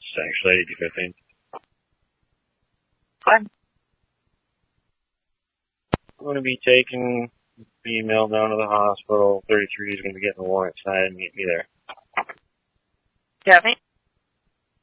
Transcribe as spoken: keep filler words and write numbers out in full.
actually, eighty fifteen. Fine. I'm going to be taking the female down to the hospital. thirty-three is going to be getting the warrant signed and meet me there. Kathy?